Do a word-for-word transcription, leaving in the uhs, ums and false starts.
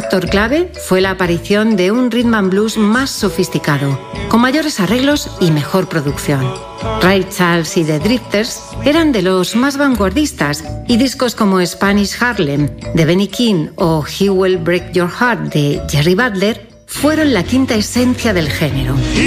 factor clave fue la aparición de un rhythm and blues más sofisticado, con mayores arreglos y mejor producción. Ray Charles y The Drifters eran de los más vanguardistas y discos como Spanish Harlem de Benny King o He Will Break Your Heart de Jerry Butler fueron la quinta esencia del género.